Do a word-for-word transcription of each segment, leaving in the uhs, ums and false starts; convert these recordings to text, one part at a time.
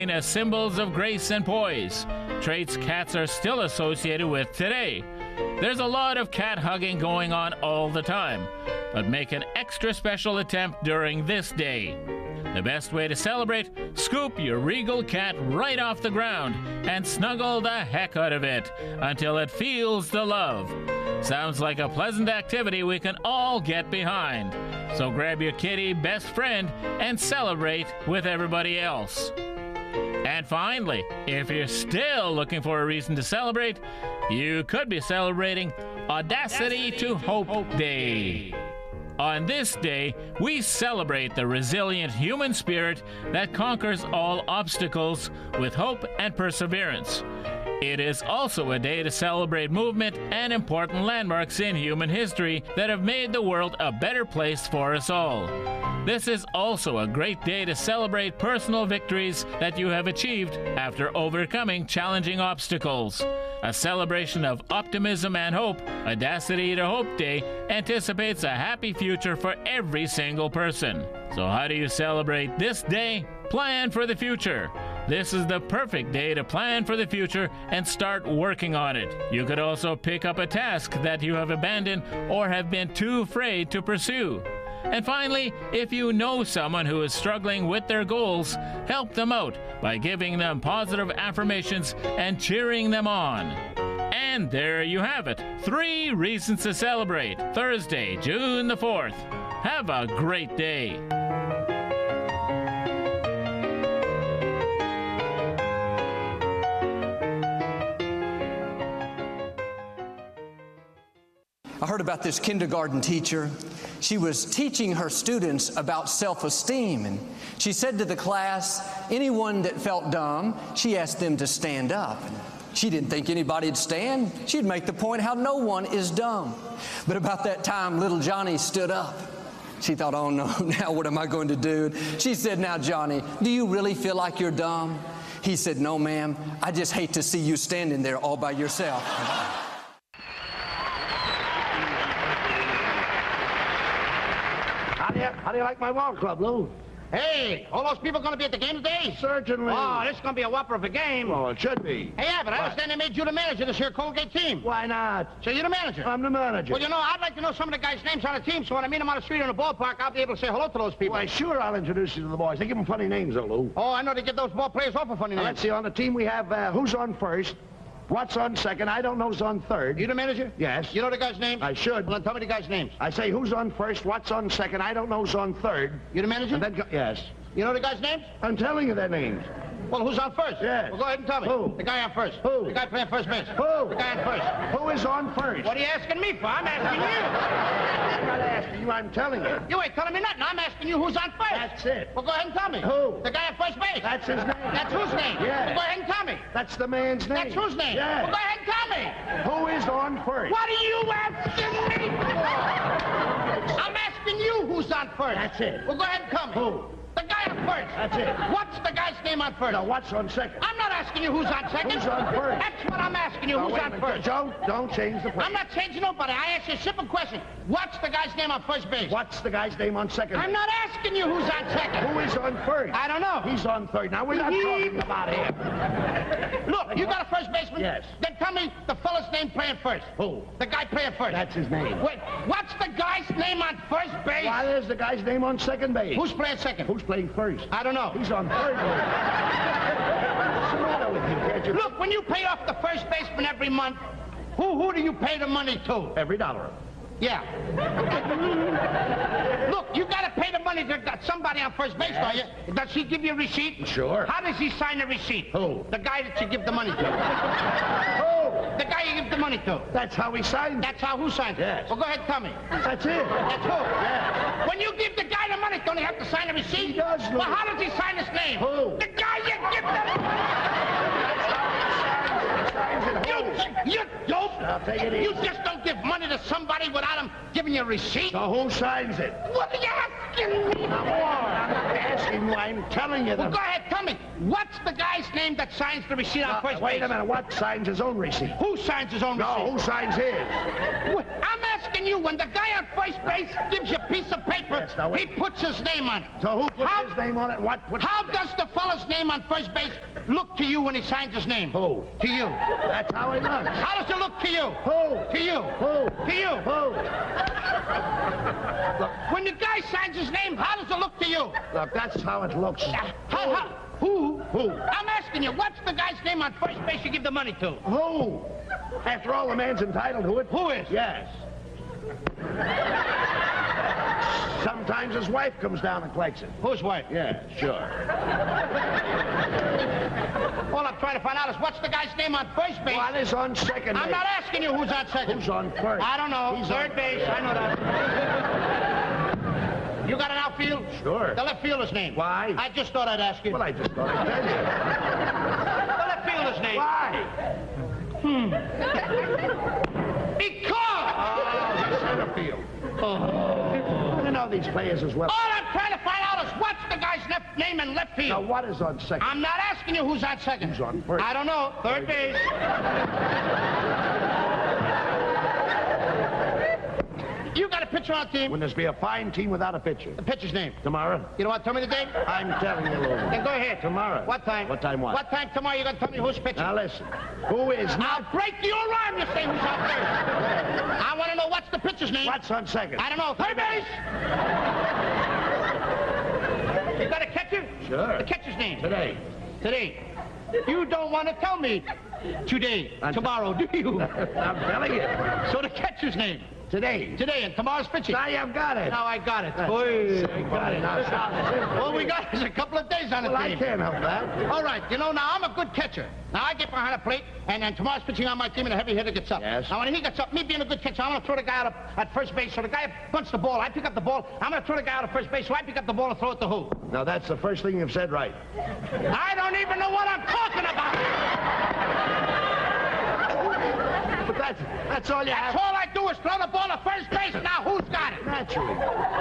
as symbols of grace and poise, traits cats are still associated with today. There's a lot of cat hugging going on all the time, but make an extra special attempt during this day. The best way to celebrate, scoop your regal cat right off the ground and snuggle the heck out of it until it feels the love. Sounds like a pleasant activity we can all get behind. So grab your kitty best friend and celebrate with everybody else. And finally, if you're still looking for a reason to celebrate, you could be celebrating Audacity to Hope Day. On this day, we celebrate the resilient human spirit that conquers all obstacles with hope and perseverance. It is also a day to celebrate movement and important landmarks in human history that have made the world a better place for us all. This is also a great day to celebrate personal victories that you have achieved after overcoming challenging obstacles. A celebration of optimism and hope, Audacity to Hope Day anticipates a happy future for every single person. So how do you celebrate this day? Plan for the future. This is the perfect day to plan for the future and start working on it. You could also pick up a task that you have abandoned or have been too afraid to pursue. And finally, if you know someone who is struggling with their goals, help them out by giving them positive affirmations and cheering them on. And there you have it, three reasons to celebrate, Thursday, June the fourth. Have a great day. I heard about this kindergarten teacher. She was teaching her students about self-esteem, and she said to the class, anyone that felt dumb, she asked them to stand up. She didn't think anybody'd stand. She'd make the point how no one is dumb. But about that time, little Johnny stood up. She thought, oh no, now what am I going to do? She said, now Johnny, do you really feel like you're dumb? He said, no ma'am, I just hate to see you standing there all by yourself. How do, you, how do you like my ball club, Lou? Hey, all those people going to be at the game today? Certainly. Oh, this is going to be a whopper of a game. Well, it should be. Hey, Abbott, I What? understand they made you the manager of this here Colgate team. Why not? So you're the manager? I'm the manager. Well, you know, I'd like to know some of the guys' names on the team, so when I meet them on the street or in the ballpark, I'll be able to say hello to those people. Why, sure, I'll introduce you to the boys. They give them funny names, though, Lou. Oh, I know they give those ball players awful funny Now, names. let's see, on the team we have uh, who's on first, what's on second, I don't know who's on third. You the manager? Yes. You know the guys' names? I should. Well, then tell me the guys' names. I say who's on first, what's on second, I don't know who's on third. You the manager? And then, go yes. You know the guys' names? I'm telling you their names. Well, who's on first? Yes. Well, go ahead and tell me. Who? The guy on first. Who? The guy playing first base. Who? The guy on first. Who is on first? What are you asking me for? I'm asking I'm not asking you, I'm telling you. you. You ain't telling me nothing. I'm asking you who's on first. That's it. Well, go ahead and tell me. Who? The guy on first base. That's his name. That's whose name? Yes. Well, go ahead and tell me. That's the man's name. That's whose name? Yes. Well, go ahead and tell me. Who is on first? What are you asking me for? I'm asking you who's on first. That's it. Well, go ahead and tell me. Who? The guy on first. That's it. What's the guy's name on first? Now, what's on second? I'm not asking you who's on second. Who's on first? That's what I'm asking you. Now, Who's wait a on minute. first? Don't, don't change the place. I'm not changing nobody. I asked you a simple question. What's the guy's name on first base? What's the guy's name on second? I'm not asking you who's on second. Who is on first? I don't know. He's on third. Now, we're not talking about him. Look, you got a first baseman? Yes. Then tell me the fella's name playing first. Who? The guy playing first. That's his name. Wait, what's the guy's name on first base? Why, there's the guy's name on second base. Who's playing second? Who's playing first? I don't know. He's on third base. What's the matter with you? Can't you... Look, when you pay off the first baseman every month, who who do you pay the money to? Every dollar. Yeah. Look, you got to pay the money to somebody on first base, Yes. don't you? Does he give you a receipt? Sure. How does he sign the receipt? Who? The guy that you give the money to. Who? The guy you give the money to. That's how he signed it. That's how who signs it? Yes. Well, go ahead and tell me. That's it. That's who? Yeah. When you give the guy the money, don't he have to sign a receipt? He does, Louis. Well, how does he sign his name? Who? The guy you give the You, you dope! I'll take it You easy. just don't give money to somebody without him giving you a receipt? So who signs it? What are you asking me I'm not asking you, I'm telling you. Well, that- go ahead, tell me. What's the guy's name that signs the receipt on Uh, first wait base? a minute, what signs his own receipt? Who signs his own No, receipt? who signs his? What? I'm asking asking you, when the guy on first base gives you a piece of paper, Yes, now he wait. puts his name on it. So who puts How- his name on it? and What puts How his name? does the fella's name on first base look to you when he signs his name? Who? To you. That's how he looks. How does it look to you? Who? To you. Who? To you. Who? When the guy signs his name, how does it look to you? Look, that's how it looks. How, how, who? Who? I'm asking you, what's the guy's name on first base you give the money to? Who? After all, the man's entitled to it. Who is? Yes. Sometimes his wife comes down and collects it. Whose wife? Yeah, sure. All I'm trying to find out is what's the guy's name on first base? What is on second I'm base? not asking you who's on second. Who's on first? I don't know. He's Third on- base, I know that. You got an outfield? Sure. The left fielder's name. Why? I just thought I'd ask you. Well, I just thought I'd tell you. The left fielder's name. Why? Because! Oh, the center field. Oh. You know these players as well. All I'm trying to find out is what's the guy's left name in left field. Now, what is on second? I'm not asking you who's on second. Who's on first? I don't know. Third base. You got a pitcher on the team. When there's be a fine team without a pitcher. The pitcher's name. Tomorrow? You don't want to tell me the date? I'm telling you, Lou. Then go ahead. Tomorrow. What time? What time what? What time tomorrow you going to tell me who's pitching? Now, listen. Who is not... I'll break your arm, you say who's out there. I want to know what's the pitcher's name. What's on second? I don't know. Third base. You got a catcher? Sure. The catcher's name. Today. Today. You don't want to tell me today, I'm- tomorrow, do you? I'm telling you. So the catcher's name. Today. Today and tomorrow's pitching. Now you've got it. Now I got it. That's- Boy. I got it. Now, stop it. All we got is a couple of days on the Well, I team. can't help that. All right, you know, now I'm a good catcher. Now I get behind a plate, and then tomorrow's pitching on my team, and a heavy hitter gets up. Yes. Now when he gets up, me being a good catcher, I'm going to throw the guy out of, at first base. So the guy bunts the ball. I pick up the ball. I'm going to throw the guy out of first base, so I pick up the ball and throw it to who? Now, that's the first thing you've said right. I don't even know what I'm talking about. But that's, that's all you That's have. all I do is throw the ball to first base. Now who's got it? Naturally.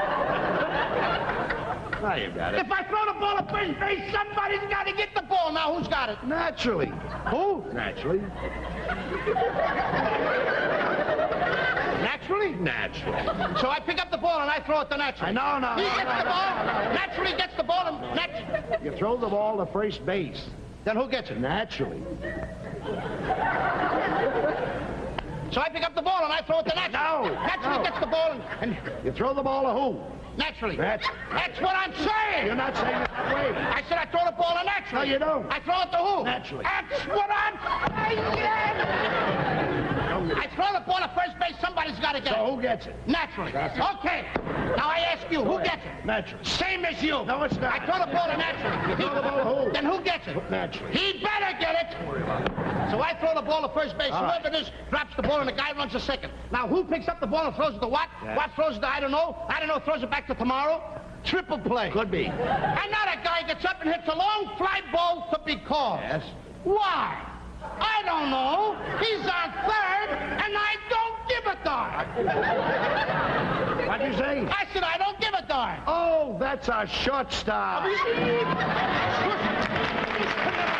Now you got it. If I throw the ball to first base, somebody's got to get the ball. Now who's got it? Naturally. Who? Naturally. Naturally? Naturally. So I pick up the ball and I throw it to Naturally. I know, no, He no, gets no, the no, ball. no, no. Naturally gets the ball and nat- You throw the ball to first base. Then who gets it? Naturally. So I pick up the ball and I throw it to Naturally. No, Naturally no. gets the ball and, and You throw the ball to who? Naturally. That's- That's what I'm saying. You're not saying it that way. I said I throw the ball to Naturally. No, you don't. I throw it to who? Naturally. That's what I'm saying. I throw the ball to first base. Somebody's got to get So it. who gets it? Naturally. That's it. Okay. Now I ask you, who gets it? Naturally. Same as you. No, it's not. I throw the ball to Naturally. You throw the ball to who? Then who gets it? Naturally. He better get it. So I throw the ball to first base. All right. Whoever it is drops the ball and the guy runs to second. Now who picks up the ball and throws it to what? Yes. What throws it to I don't know. I don't know. Throws it back to tomorrow. Triple play. Could be. And now that guy gets up and hits a long fly ball to be called. Yes. Why? I don't know. He's on third, and I don't give a darn. What'd you say? I said I don't give a darn. Oh, that's a shortstop.